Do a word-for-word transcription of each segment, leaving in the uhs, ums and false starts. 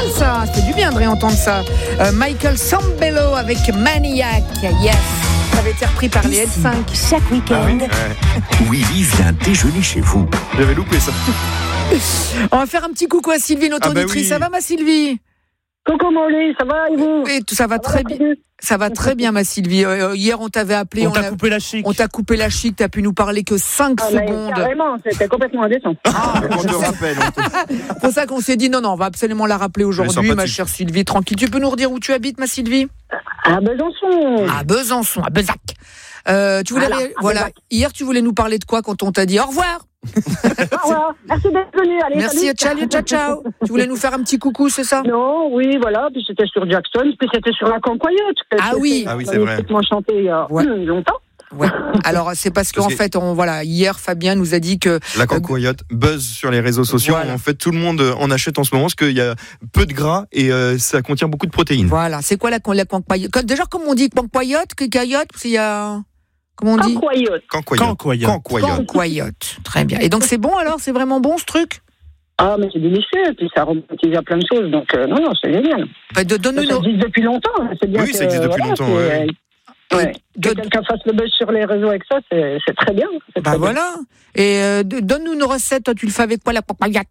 mal ça, c'est du bien de réentendre ça. Euh, Michael Sambello avec Maniac, yes. Ça avait été repris par les L cinq. Chaque week-end. Ah oui, ouais. Willy vient déjeuner chez vous. J'avais loupé ça. On va faire un petit coucou à Sylvie, notre Ah bah auditrice. oui. Ça va ma Sylvie? Coucou Molly, ça va et vous? Oui, tout ça va très bien. Ça va très bien ma Sylvie. Euh, hier on t'avait appelé, On t'a a- coupé la chic. on t'a coupé la chic, t'as pu nous parler que cinq Ah, mais secondes. carrément, c'était complètement indécent. On te rappelle. on te- C'est pour ça qu'on s'est dit non, non, on va absolument la rappeler aujourd'hui, ma sympathique. chère Sylvie. Tranquille. Tu peux nous redire où tu habites, ma Sylvie? À Besançon. À Besançon, à Bezac. Euh, tu voulais, Voilà, ré- à voilà. Bezac. Hier, tu voulais nous parler de quoi quand on t'a dit au revoir? Au revoir. Merci d'être venu. Allez, Merci, salut. ciao, ciao, ciao. Tu voulais nous faire un petit coucou, c'est ça? Non, oui, voilà. Puis c'était sur Jackson, puis c'était sur la Concoyote. Ah oui. Ah oui, c'est vrai. Magnifiquement chanté il y a Ouais. hum, longtemps. Ouais. Alors, c'est parce qu'en Parce que- fait, on, voilà, hier, Fabien nous a dit que La cancoyote buzz sur les réseaux sociaux. Voilà. En fait, tout le monde en achète en ce moment parce qu'il y a peu de gras et euh, ça contient beaucoup de protéines. voilà, c'est quoi la, la cancoyote? Déjà, comment on dit cancoyote, cancoyote, parce qu'il y a, comment on dit? Concoyote. Cancoyote. Cancoyote. Cancoyote. Cancoyote. Très bien. Et donc, c'est bon alors? C'est vraiment bon ce truc? Ah, mais c'est délicieux. Et puis ça rebaptise à plein de choses. Donc, euh, non, non, c'est génial. Bah, de- Donne-nous Ça nos- existe depuis longtemps. C'est bien Oui, que, ça existe depuis voilà, longtemps, c'est- ouais. Ouais. De- Que quelqu'un fasse le buzz sur les réseaux avec ça, c'est c'est très bien. C'est Bah très bien. voilà. Et euh, de- donne-nous nos recettes. Toi, tu le fais avec quoi la cancoyote?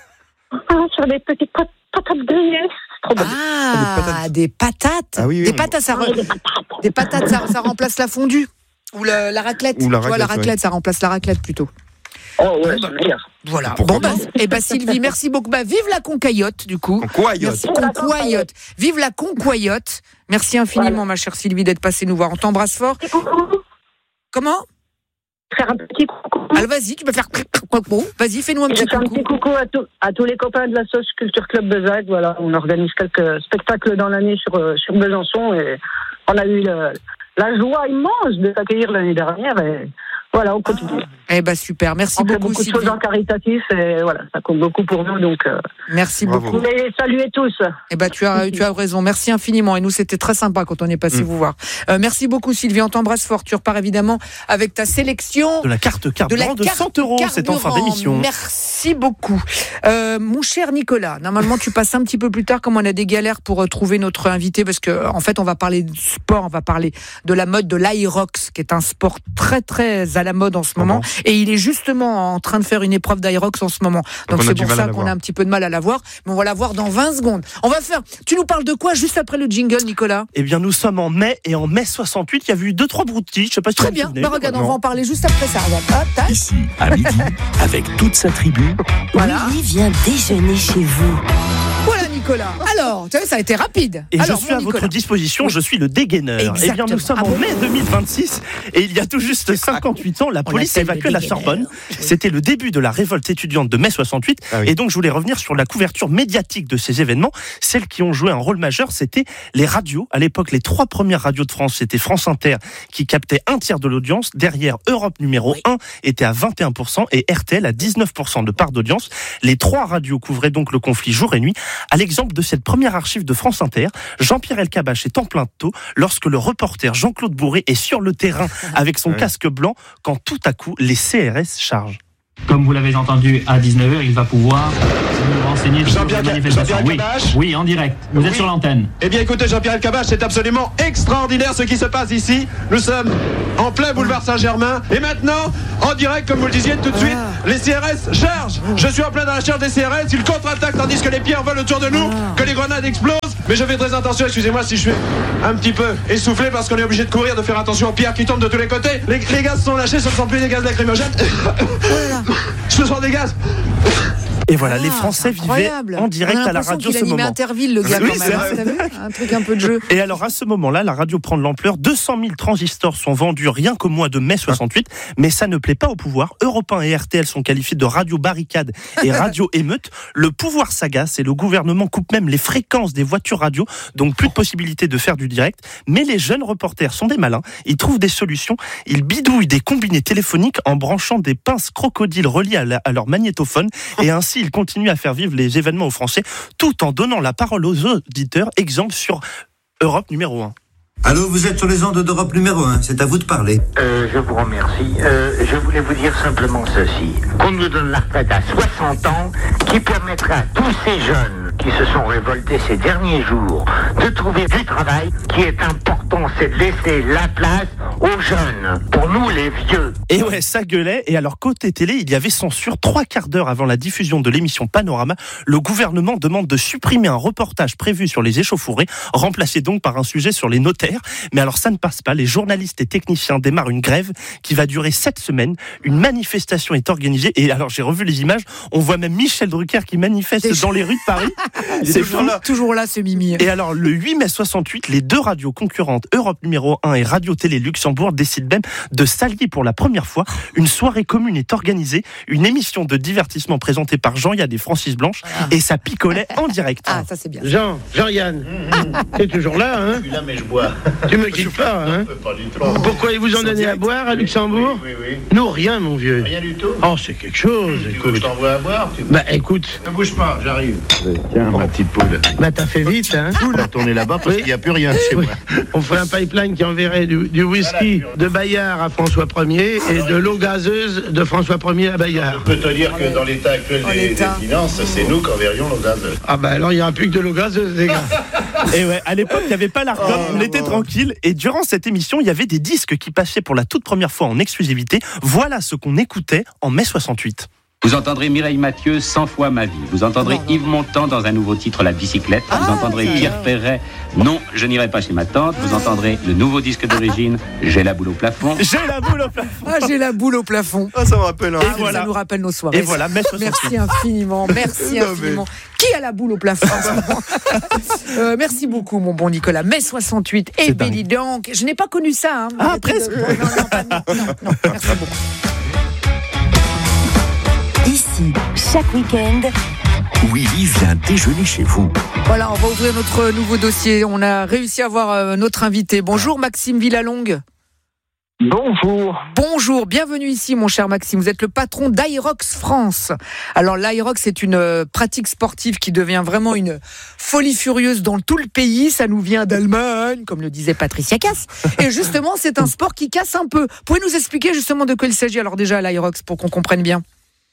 Ah, sur des petites pat- patates grillées. C'est trop bon. Ah, des patates. Ah oui, oui, des on- patates, ça, Ah, re- des patates. des patates, ça, ça remplace la fondue ou le- la raclette. Ou la Tu vois, la raclette, raclette, ça remplace la raclette plutôt. Oh, ouais, c'est meilleur. Voilà. Pourquoi Bon, bah, et bah, Sylvie, merci beaucoup. Bah, vive la concoyote, du coup. Cancoyote. Merci, concoyote. Vive la concoyote. Merci infiniment, Voilà. ma chère Sylvie, d'être passée nous voir. On t'embrasse fort. Et coucou. Comment? Faire un petit coucou. Alors, vas-y, tu peux faire coucou. Vas-y, fais-nous un Je petit fais un coucou. petit coucou à, tous- à tous les copains de la Sauce Culture Club Bezac. Voilà, on organise quelques spectacles dans l'année sur, euh, sur Besançon et on a eu le- la joie immense de t'accueillir l'année dernière et voilà, on continue. Eh ben, super. Merci on fait beaucoup, beaucoup de Sylvie. choses en caritatif et voilà, ça compte beaucoup pour nous. Donc, euh, Merci Bravo. beaucoup. vous les saluez tous. Eh ben, tu as, tu as raison. Merci infiniment. Et nous, c'était très sympa quand on est passé Mm. vous voir. Euh, merci beaucoup, Sylvie. On t'embrasse fort. Tu repars évidemment avec ta sélection De la carte carburant de, carte cent euros. C'est en fin carburant. d'émission. Merci beaucoup. Euh, mon cher Nicolas, normalement, tu passes un petit peu plus tard, comme on a des galères pour euh, trouver notre invité, parce que, en fait, on va parler de sport, on va parler de la mode de l'Aerox, qui est un sport très, très à la mode en ce moment. bon Et il est justement en train de faire une épreuve d'Aerox en ce moment. Donc, Donc on a c'est du pour mal à ça la qu'on voir. a un petit peu de mal à la voir. Mais on va la voir dans vingt secondes. On va faire. Tu nous parles de quoi juste après le jingle, Nicolas? Eh bien, nous sommes en mai et en mai soixante-huit, il y a eu deux, trois broutilles. Je sais pas si Très vous vous bien. souvenez. Bah, regarde, on Non. va en parler juste après ça. Regarde. Hop, tac. Ici, à midi, avec toute sa tribu, Voilà. Willy vient déjeuner chez vous. Voilà, Nicolas. Alors, tu vois, ça a été rapide. Et Alors, je suis mon à votre Nicolas. disposition, je suis le dégaineur. Eh bien, Exactement. nous sommes Ah en bon mai deux mille vingt-six et il y a tout juste cinquante-huit ans, la On police l'appelle le évacuait la dégaineur. Sorbonne. C'était le début de la révolte étudiante de mai soixante-huit. Ah oui. Et donc, je voulais revenir sur la couverture médiatique de ces événements. Celles qui ont joué un rôle majeur, c'était les radios. À l'époque, les trois premières radios de France, c'était France Inter qui captait un tiers de l'audience. Derrière, Europe numéro un était à vingt et un pour cent et R T L à dix-neuf pour cent de part d'audience. Les trois radios couvraient donc le conflit jour et nuit. À l'exemple de cette première archive de France Inter, Jean-Pierre Elkabbach est en plein taux lorsque le reporter Jean-Claude Bourré est sur le terrain avec son Ouais. casque blanc quand tout à coup les C R S chargent. Comme vous l'avez entendu, à dix-neuf heures, il va pouvoir nous renseigner sur Jean-Pierre les Ca- manifestations. Jean-Pierre Oui, Elkabbach oui, en direct. Vous êtes Oui. sur l'antenne. Eh bien écoutez Jean-Pierre Elkabbach, c'est absolument extraordinaire ce qui se passe ici. Nous sommes en plein boulevard Saint-Germain et maintenant, en direct comme vous le disiez tout de suite, les C R S chargent. Je suis en plein dans la charge des C R S, ils contre-attaquent tandis que les pierres volent autour de nous, que les grenades explosent. Mais je fais très attention, excusez-moi si je suis un petit peu essoufflé parce qu'on est obligé de courir, de faire attention aux pierres qui tombent de tous les côtés. Les, les gaz sont lâchés, ce ne sont plus des gaz lacrymogènes. Ce sont des gaz. Et voilà, les Ah, Français c'est incroyable. vivaient en direct On a à la l'impression radio qu'il ce animait moment. Interville, le gars, Oui, quand c'est même. vrai. T'as vu Un truc un peu de jeu. Et alors à ce moment-là, la radio prend de l'ampleur. deux cent mille transistors sont vendus rien qu'au mois de mai soixante-huit. Mais ça ne plaît pas au pouvoir. Europe un et R T L sont qualifiés de radio barricade et radio émeute. Le pouvoir s'agace et le gouvernement coupe même les fréquences des voitures radio. Donc plus de possibilité de faire du direct. Mais les jeunes reporters sont des malins. Ils trouvent des solutions. Ils bidouillent des combinés téléphoniques en branchant des pinces crocodiles reliées à, la- à leur magnétophone. Et ainsi, ils continuent à faire vivre les événements aux Français tout en donnant la parole aux auditeurs. Exemple sur Europe numéro un. Allô, vous êtes sur les ondes d'Europe numéro un, c'est à vous de parler. Euh, je vous remercie. Euh, je voulais vous dire simplement ceci. Qu'on nous donne la retraite à soixante ans, qui permettra à tous ces jeunes qui se sont révoltés ces derniers jours de trouver du travail. Ce qui est important, c'est de laisser la place aux jeunes, pour nous les vieux. Et ouais, ça gueulait. Et alors, côté télé, il y avait censure. Trois quarts d'heure avant la diffusion de l'émission Panorama, le gouvernement demande de supprimer un reportage prévu sur les échauffourées, remplacé donc par un sujet sur les notaires. Mais alors, ça ne passe pas. Les journalistes et techniciens démarrent une grève qui va durer sept semaines. Une manifestation est organisée. Et alors, j'ai revu les images. On voit même Michel Drucker qui manifeste Déjà. dans les rues de Paris. C'est toujours là. toujours là, ce Mimi. Et alors, le huit mai soixante-huit, les deux radios concurrentes, Europe numéro un et Radio Télé Luxembourg, décident même de s'allier pour la première fois. Une soirée commune est organisée, une émission de divertissement présentée par Jean-Yann et Francis Blanche, ah. et ça picolait en direct. Ah, ça c'est bien. Jean, Jean-Yann, mmh. t'es toujours là, hein? Je suis là, mais je bois. Tu me quittes pas, hein? Pas du tout. Pourquoi ils vous ont donné à boire à Luxembourg? Oui, oui, oui. Nous, rien, mon vieux. Rien du tout. Oh, c'est quelque chose, tu écoute. veux que je t'envoie à boire? Tu... Bah, écoute. Ne bouge pas, j'arrive. Tiens, ma petite poule. Bah, t'as fait vite, hein? On va tourner là-bas parce oui. qu'il n'y a plus rien chez oui. moi. On ferait un pipeline qui enverrait du, du whisky voilà, de Bayard à François Ier et de l'eau gazeuse de François Ier à Bayard. Je peux te dire que dans l'état actuel des, des finances, c'est nous qui enverrions l'eau gazeuse. Ah bah alors il n'y aura plus que de l'eau gazeuse, les gars. Et ouais, à l'époque, il n'y avait pas l'argot, oh, on était oh. tranquille. Et durant cette émission, il y avait des disques qui passaient pour la toute première fois en exclusivité. Voilà ce qu'on écoutait en mai soixante-huit. Vous entendrez Mireille Mathieu cent fois ma vie. Vous entendrez non, non. Yves Montand dans un nouveau titre, La bicyclette. Ah, vous entendrez oui. Pierre Perret, Non, je n'irai pas chez ma tante. Vous entendrez le nouveau disque d'origine, J'ai la boule au plafond. J'ai la boule au plafond. Ah, j'ai la boule au plafond. Ah, ça me rappelle. Hein. Ah, voilà. Ça nous rappelle nos soirées. Et voilà, merci infiniment, merci non, infiniment. Mais... Qui a la boule au plafond en ce moment euh, Merci beaucoup, mon bon Nicolas. mai soixante-huit et Belly donc. Je n'ai pas connu ça. Hein, ah, presque. De... Non, non, pas... non, non, non, merci beaucoup. Ici, chaque week-end, Willy vient déjeuner chez vous. Voilà, on va ouvrir notre nouveau dossier. On a réussi à avoir euh, notre invité. Bonjour Maxime Villalongue. Bonjour. Bonjour, bienvenue ici mon cher Maxime. Vous êtes le patron d'Aerox France. Alors l'Aerox c'est une euh, pratique sportive qui devient vraiment une folie furieuse dans tout le pays. Ça nous vient d'Allemagne, comme le disait Patricia Cass. Et justement c'est un sport qui casse un peu. Pouvez-vous nous expliquer justement de quoi il s'agit alors déjà à l'Aerox pour qu'on comprenne bien?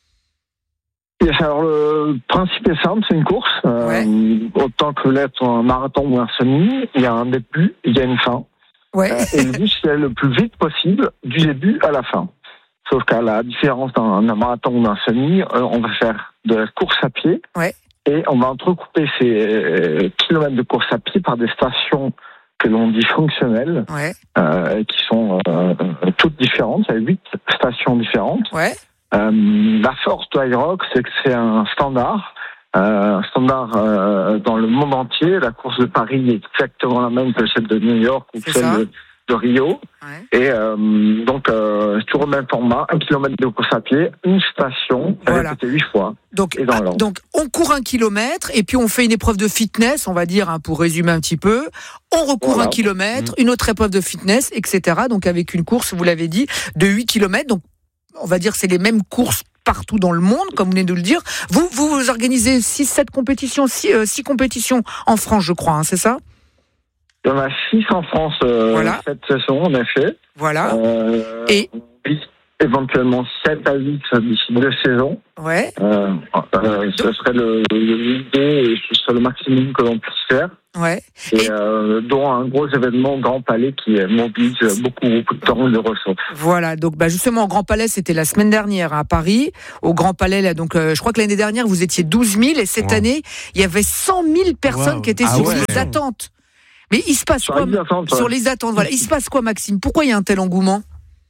Alors le principe est simple, c'est une course. Ouais. Euh, autant que l'être un marathon ou un semi, il y a un début, il y a une fin. Ouais. Euh, et le but c'est le plus vite possible du début à la fin. Sauf qu'à la différence d'un, d'un marathon ou d'un semi, euh, on va faire de la course à pied. Ouais. Et on va entrecouper ces euh, kilomètres de course à pied par des stations que l'on dit fonctionnelles, ouais. euh, qui sont euh, toutes différentes. Il y a huit stations différentes. Ouais. Euh, la force de Aerox, c'est que c'est un standard, euh, un standard euh, dans le monde entier. La course de Paris est exactement la même que celle de New York ou c'est celle de, de Rio. Ouais. Et euh, donc, euh, toujours le même format, un kilomètre de course à pied, une station, voilà. C'était huit fois. Donc, ah, donc, on court un kilomètre et puis on fait une épreuve de fitness, on va dire, hein, pour résumer un petit peu. On recourt voilà. un kilomètre, mmh. une autre épreuve de fitness, et cetera. Donc, avec une course, vous l'avez dit, de huit kilomètres. Donc, on va dire c'est les mêmes courses partout dans le monde, comme vous venez de le dire. Vous, vous, vous organisez six sept compétitions, six compétitions en France, je crois, hein, c'est ça? Il y en a six en France euh, voilà. cette saison, en effet. Voilà. Euh, Et éventuellement sept à huit d'ici deux saisons. Ouais. Euh, euh, ce serait le, l'idée et ce serait le maximum que l'on puisse faire. Ouais. Et, et euh, dont un gros événement au Grand Palais qui mobilise beaucoup, beaucoup de temps et de ressources. Voilà, donc bah justement au Grand Palais, c'était la semaine dernière à Paris. Au Grand Palais, là, donc euh, je crois que l'année dernière vous étiez douze mille et cette wow. année il y avait cent mille personnes wow. qui étaient ah sur ouais. les attentes. Mais il se passe sur quoi les attentes, sur ouais. les attentes Voilà, il se passe quoi, Maxime? Pourquoi il y a un tel engouement?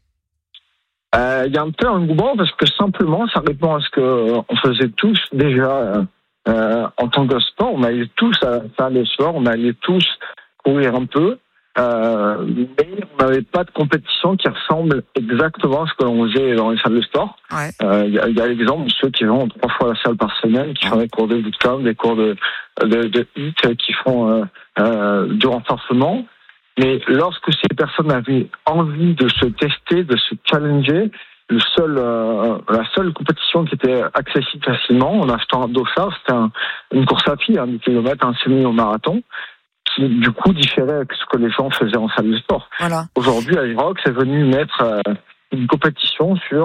Euh, il y a un tel engouement parce que simplement ça répond à ce que on faisait tous déjà. Euh, Euh, en tant que sport, on allait tous à la salle de sport, on allait tous courir un peu, euh, mais on n'avait pas de compétition qui ressemble exactement à ce que l'on faisait dans les salles de sport. Il ouais. euh, y, y a l'exemple de ceux qui vont trois fois à la salle par semaine, qui font des cours de bootcamp, des cours de, de, de hit, qui font euh, euh, du renforcement. Mais lorsque ces personnes avaient envie de se tester, de se challenger, Le seul, euh, la seule compétition qui était accessible facilement en achetant un dossard, c'était un, une course à pied, un dix kilomètres, un semi au marathon, qui du coup différait avec ce que les gens faisaient en salle de sport. Voilà. Aujourd'hui, Aerox est venu mettre euh, une compétition sur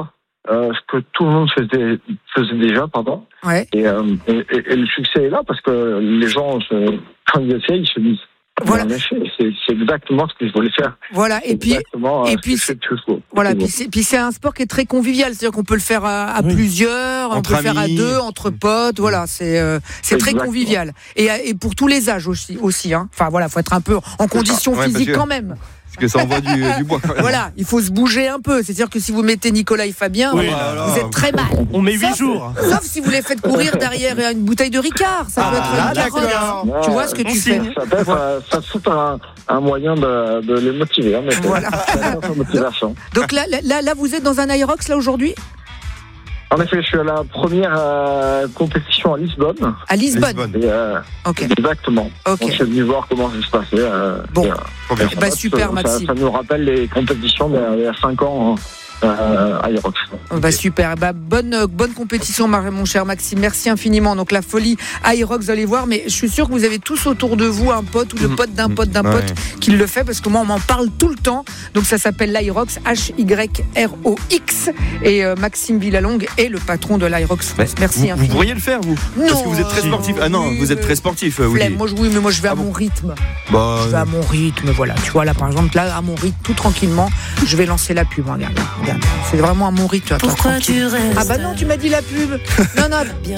euh, ce que tout le monde faisait, faisait déjà, pardon. Ouais. Et, euh, et, et, et le succès est là parce que les gens, se, quand ils essayent, ils se disent. Voilà. C'est, c'est exactement ce que je voulais faire. Voilà, et puis, exactement, et euh, puis, c'est, voilà, puis c'est, puis c'est un sport qui est très convivial, c'est-à-dire qu'on peut le faire à, à oui. plusieurs, entre on peut le faire à deux, entre potes, voilà, c'est, euh, c'est très convivial. Et, et pour tous les âges aussi, aussi hein. Enfin voilà, faut être un peu en condition ouais, physique quand même. Parce que ça envoie du, du bois. Quand même. Voilà, il faut se bouger un peu. C'est-à-dire que si vous mettez Nicolas et Fabien, oui, vous, vous êtes très mal. On met huit jours. Sauf si vous les faites courir derrière une bouteille de Ricard. Ça peut ah, être une carotte. Tu vois ce que tu fais. Ça peut être ça, ça un, un moyen de, de les motiver. Hein, mais voilà. C'est motivation. Donc là, là, là, vous êtes dans un Aerox là aujourd'hui ? En effet, je suis à la première euh, compétition à Lisbonne. À Lisbonne. Et, euh, okay. Exactement. Okay. Donc, je suis venu voir comment ça se passait. Euh, bon, et, euh, bah, super, ça, Maxime. Ça, ça nous rappelle les compétitions d'il y a cinq ans. Hein. Euh, Aerox. Okay. Bah super, bah bonne bonne compétition mon cher Maxime, merci infiniment. Donc la folie Aerox, vous allez voir, mais je suis sûr que vous avez tous autour de vous un pote ou le pote d'un pote d'un ouais. pote qui le fait, parce que moi on m'en parle tout le temps. Donc ça s'appelle l'Aerox, H Y R O X, et euh, Maxime Villalongue est le patron de l'Aerox. Bah, merci vous, infiniment. Vous pourriez le faire vous non, parce que vous êtes très sportif. Ah non, vous êtes très sportif. Oui. Moi je oui, mais moi je vais à mon rythme. Bah, je vais à mon rythme, voilà. Tu vois là par exemple là à mon rythme, tout tranquillement, je vais lancer la pub. Regarde, regarde. C'est vraiment un mon rythme. Pourquoi tu restes? Ah bah non, tu m'as dit la pub. Non, non. Bien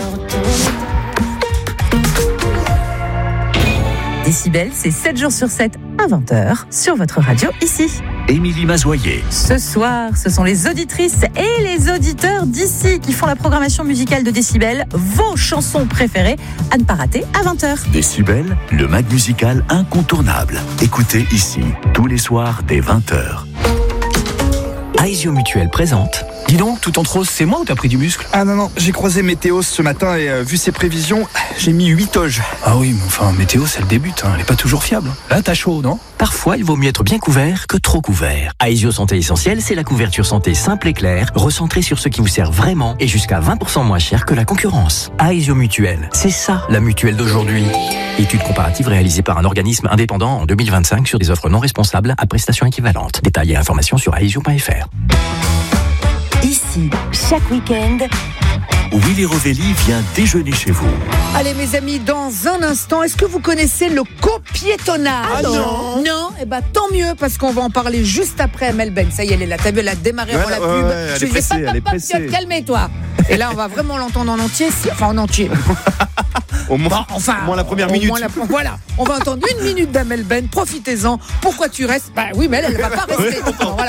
Décibel, c'est sept jours sur sept à vingt heures sur votre radio ici. Émilie Mazoyer. Ce soir, ce sont les auditrices et les auditeurs d'ici qui font la programmation musicale de Décibel, vos chansons préférées à ne pas rater à vingt heures. Décibel, le mag musical incontournable. Écoutez ici, tous les soirs dès vingt heures. Aesio Mutuel présente. Dis donc, tout entre rose, c'est moi ou t'as pris du muscle? Ah non, non, j'ai croisé Météos ce matin et euh, vu ses prévisions, j'ai mis huit oges. Ah oui, mais enfin, Météos, elle débute, hein, elle est pas toujours fiable. Là, t'as chaud, non? Parfois, il vaut mieux être bien couvert que trop couvert. Aesio Santé Essentielle, c'est la couverture santé simple et claire, recentrée sur ce qui vous sert vraiment et jusqu'à vingt pour cent moins cher que la concurrence. Aesio Mutuel, c'est ça la mutuelle d'aujourd'hui. Étude comparative réalisée par un organisme indépendant en deux mille vingt-cinq sur des offres non responsables à prestations équivalentes. Détails et informations sur aesio point f r. Ici, chaque week-end, Willy Rovelli vient déjeuner chez vous. Allez mes amis, dans un instant, est-ce que vous connaissez le copiétonnage? Ah non. Non, et eh ben tant mieux, parce qu'on va en parler juste après Amel Ben. Ça y est, elle est là, t'as vu, elle a démarré avant ouais, la ouais, pub. ouais, je disais, pas, pas, pas, calme-toi. Et là, on va vraiment l'entendre en entier, enfin en entier. Au moins, bon, enfin, au moins la première minute. La, voilà, on va entendre une minute d'Amel Ben, profitez-en. Pourquoi tu restes? Bah oui, mais elle, elle va pas rester. Voilà.